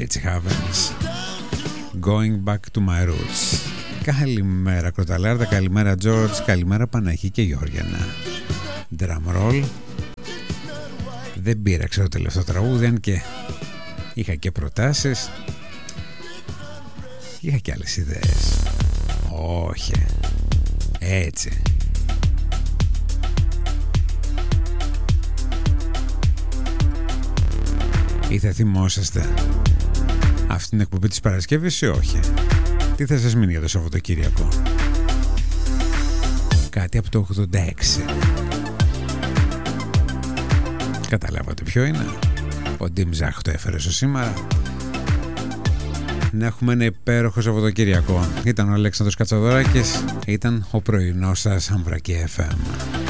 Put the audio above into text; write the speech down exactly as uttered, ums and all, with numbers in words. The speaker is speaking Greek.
Richie Havens, Going Back to My Roots. Καλημέρα Κροταλάρδα, καλημέρα George, καλημέρα Παναχή και Γιώργιανα. Drum roll. Δεν πήραξε το τελευταίο τραγούδι, αν και είχα και προτάσεις, είχα και άλλες ιδέες. Όχι, έτσι. Ή θα θυμόσαστε αυτή την εκπομπή της Παρασκευής ή όχι? Τι θα σας μείνει για το Σαββατοκύριακο? Κάτι από το ογδόντα έξι. Καταλάβατε ποιο είναι? Ο Ντιμ Ζάχ το έφερε στο σήμερα. Να έχουμε ένα υπέροχο Σαββατοκύριακο. Ήταν ο Αλέξανδρος Κατσαδωράκης, ήταν ο πρωινός σας Αμβρακή εφ εμ.